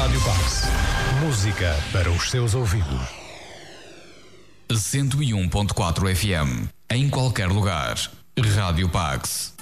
Rádio Pax. Música para os seus ouvidos. 101.4 FM. Em qualquer lugar. Rádio Pax.